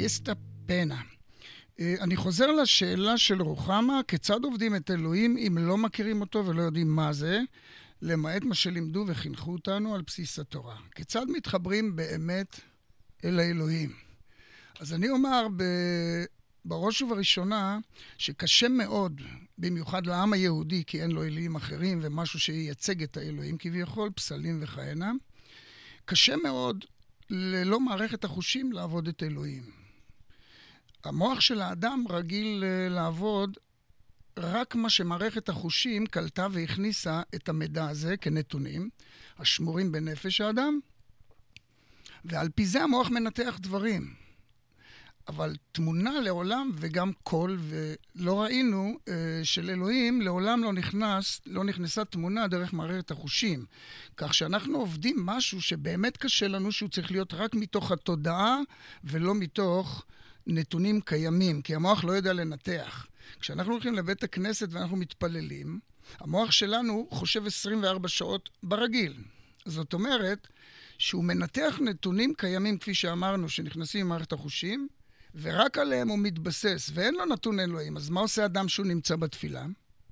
esta pena. אני חוזר לשאלה של רוחמה, כיצד עובדים את אלוהים אם לא מכירים אותו ולא יודעים מה זה, למעט מה שלימדו וחינכו אותנו על בסיס התורה. כיצד מתחברים באמת אל האלוהים? אז אני אומר בראש ובראשונה שקשה מאוד, במיוחד לעם היהודי, כי אין לו אלוהים אחרים ומשהו שייצג את האלוהים כביכול, פסלים וכהנה, קשה מאוד ללא מערכת החושים לעבוד את אלוהים. המוח של האדם רגיל לעבוד רק מה שמערכת החושים קלטה והכניסה את המידע הזה כנתונים, השמורים בנפש האדם, ועל פי זה המוח מנתח דברים. אבל תמונה לעולם וגם קול, ולא ראינו של אלוהים, לעולם לא נכנסה תמונה דרך מערכת החושים. כך שאנחנו עובדים משהו שבאמת קשה לנו, שהוא צריך להיות רק מתוך התודעה ולא מתוך נתונים קיימים, כי המוח לא יודע לנתח. כשאנחנו הולכים לבית הכנסת ואנחנו מתפללים, המוח שלנו חושב 24 שעות ברגיל. זאת אומרת שהוא מנתח נתונים קיימים, כפי שאמרנו, שנכנסים ממערכת החושים, ורק עליהם הוא מתבסס, ואין לו נתון אלוהים. אז מה עושה אדם שהוא נמצא בתפילה?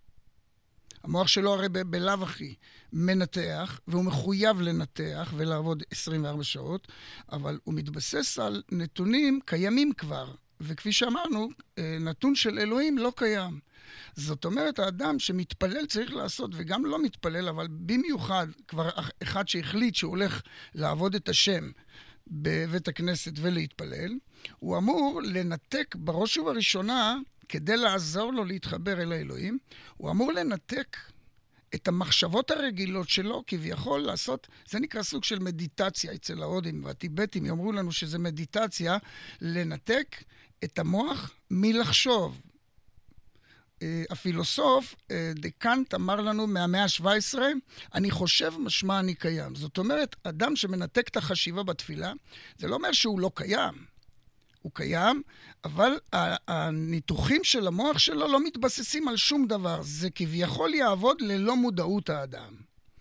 המוח שלו הרי בלאו הכי מנתח, והוא מחויב לנתח ולעבוד 24 שעות, אבל הוא מתבסס על נתונים קיימים כבר, וכפי שאמרנו, נתון של אלוהים לא קיים. זאת אומרת, האדם שמתפלל צריך לעשות, וגם לא מתפלל, אבל במיוחד כבר אחד שהחליט שהוא הולך לעבוד את השם בבית הכנסת ולהתפלל, הוא אמור לנתק בראש ובראשונה, כדי לעזור לו להתחבר אל האלוהים, הוא אמור לנתק את המחשבות הרגילות שלו, כביכול לעשות, זה נקרא סוג של מדיטציה אצל ההודים והטיבטים, יאמרו לנו שזה מדיטציה, לנתק את המוח מלחשוב. הפילוסוף דקאנט אמר לנו מהמאה ה-17, אני חושב משמע אני קיים. זאת אומרת, אדם שמנתק את החשיבה בתפילה, זה לא אומר שהוא לא קיים. הוא קיים, אבל הניתוחים של המוח שלו לא מתבססים על שום דבר. זה כביכול יעבוד ללא מודעות האדם.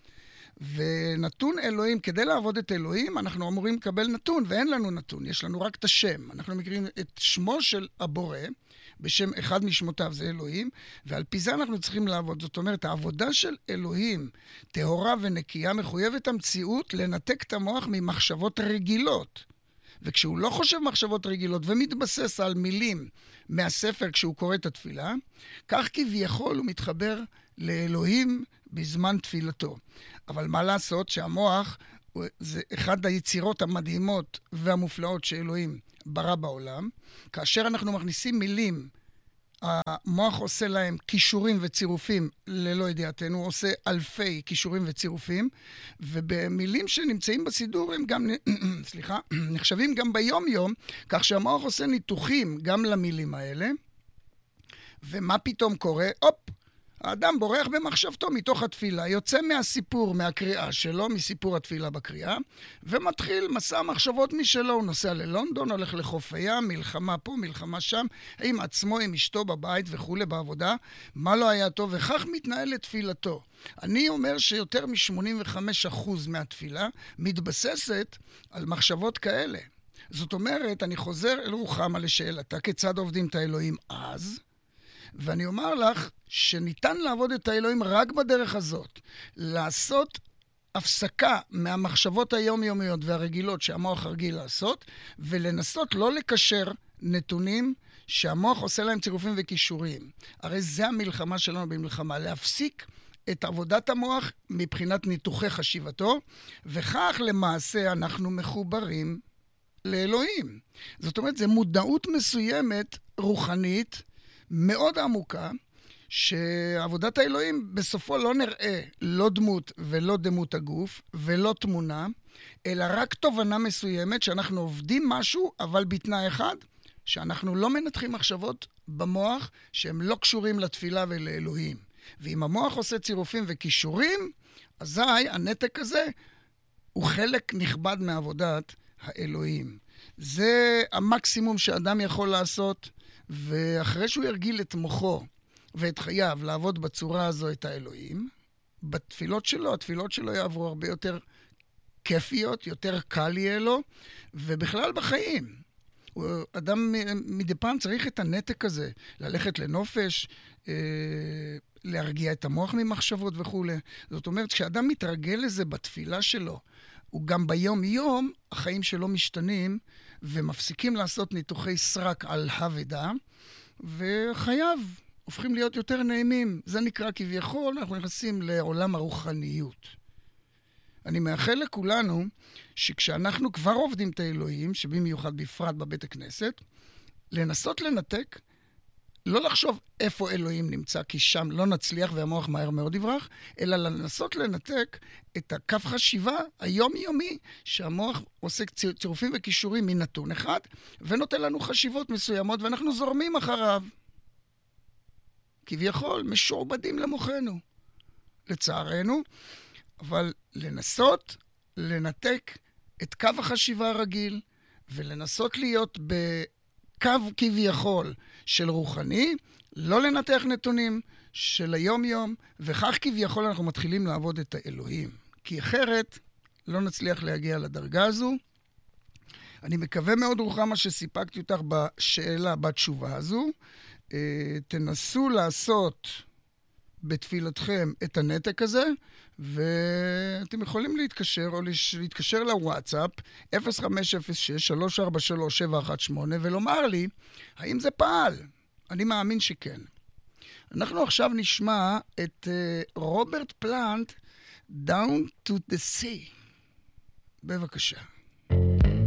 ונתון אלוהים, כדי לעבוד את אלוהים, אנחנו אמורים לקבל נתון, ואין לנו נתון, יש לנו רק את השם. אנחנו מכירים את שמו של הבורא, בשם אחד משמותיו זה אלוהים, ועל פי זה אנחנו צריכים לעבוד. זאת אומרת, העבודה של אלוהים, טהורה ונקייה, מחויבת המציאות לנתק את המוח ממחשבות רגילות. וכשהוא לא חושב מחשבות רגילות ומתבסס על מילים מהספר כשהוא קורא את התפילה, כך כביכול הוא מתחבר לאלוהים בזמן תפילתו. אבל מה לעשות שהמוח זה אחד היצירות המדהימות והמופלאות שאלוהים ברא בעולם. כאשר אנחנו מכניסים מילים, המוח עושה להם קישורים וצירופים ללא ידיעתנו, הוא עושה אלפי קישורים וצירופים, ובמילים שנמצאים בסידור הם גם, נחשבים גם ביום יום, כך שהמוח עושה ניתוחים גם למילים האלה, ומה פתאום קורה? האדם בורח במחשבתו מתוך התפילה, יוצא מהסיפור, מהקריאה שלו, מסיפור התפילה בקריאה, ומתחיל מסע מחשבות משלו, הוא נוסע ללונדון, הולך לחוף הים, מלחמה פה, מלחמה שם, עם עצמו, עם אשתו בבית וכו' בעבודה, מה לא היה טוב, וכך מתנהל לתפילתו. אני אומר שיותר מ-85% מהתפילה מתבססת על מחשבות כאלה. זאת אומרת, אני חוזר אל רוחמה לשאלתה, כיצד עובדים את האלוהים אז? ואני אומר לך שניתן לעבוד את האלוהים רק בדרך הזאת. לעשות הפסקה מהמחשבות היומיומיות והרגילות שהמוח רגיל לעשות, ולנסות לא לקשר נתונים שהמוח עושה להם צירופים וקישורים. הרי זה המלחמה שלנו במלחמה, להפסיק את עבודת המוח מבחינת ניתוחי חשיבתו, וכך למעשה אנחנו מחוברים לאלוהים. זאת אומרת, זה מודעות מסוימת, רוחנית, מאוד עמוקה, שעבודת האלוהים בסופו לא נראה לא דמות ולא דמות הגוף ולא תמונה, אלא רק תובנה מסוימת שאנחנו עובדים משהו, אבל בתנאי אחד, שאנחנו לא מנתחים מחשבות במוח שהם לא קשורים לתפילה ולאלוהים. ואם המוח עושה צירופים וקישורים, אזי הנתק הזה הוא חלק נכבד מעבודת האלוהים. זה המקסימום שאדם יכול לעשות, ואחרי שהוא ירגיל את מוחו ואת חייו לעבוד בצורה הזו את האלוהים, בתפילות שלו, התפילות שלו יעברו הרבה יותר כיפיות, יותר קל יהיה לו, ובכלל בחיים. אדם מדי פעם צריך את הנתק הזה, ללכת לנופש, להרגיע את המוח ממחשבות וכו'. זאת אומרת, כשאדם מתרגל לזה בתפילה שלו, הוא גם ביום-יום, החיים שלו משתנים, ומפסיקים לעשות ניתוחי סרק על הוודה, וחייו הופכים להיות יותר נעימים. זה נקרא כביכול, אנחנו נכנסים לעולם הרוחניות. אני מאחל לכולנו שכשאנחנו כבר עובדים את האלוהים, שבמיוחד בפרט בבית הכנסת, לנסות לנתק, לא לחשוב איפה אלוהים נמצא, כי שם לא נצליח והמוח מהר מאוד יברח, אלא לנסות לנתק את הקו חשיבה היומיומי, שהמוח עושה צירופים וקישורים מנתון אחד, ונותן לנו חשיבות מסוימות, ואנחנו זורמים אחריו. כביכול, משועבדים למוחנו. לצערנו, אבל לנסות לנתק את קו החשיבה הרגיל, ולנסות להיות בקו כביכול של רוחני, לא לנתח נתונים של היום-יום, וכך כביכול אנחנו מתחילים לעבוד את האלוהים. כי אחרת לא נצליח להגיע לדרגה הזו. אני מקווה מאוד רוחמה שסיפקתי אותך בשאלה, בתשובה הזו. תנסו לעשות בתפילתכם את הנתק הזה, ואתם יכולים להתקשר או להתקשר לוואטסאפ 0506-343-718 ולומר לי האם זה פעל. אני מאמין שכן. אנחנו עכשיו נשמע את רוברט פלנט, Down to the Sea. בבקשה.